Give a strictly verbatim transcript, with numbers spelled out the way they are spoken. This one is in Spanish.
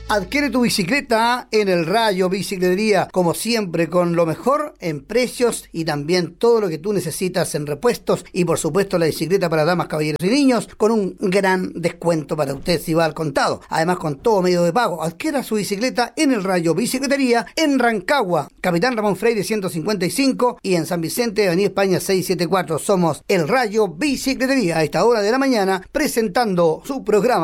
Adquiere tu bicicleta en el Rayo Bicicletería, como siempre, con lo mejor en precios y también todo lo que tú necesitas en repuestos y por supuesto la bicicleta para damas, caballeros y niños con un gran descuento para usted si va al contado. Además, con todo medio de pago, adquiera su bicicleta en el Rayo Bicicletería en Rancagua, Capitán Ramón Freire ciento cincuenta y cinco y en San Vicente, Avenida España seiscientos setenta y cuatro. Somos el Rayo Bicicletería a esta hora de la mañana presentando su programa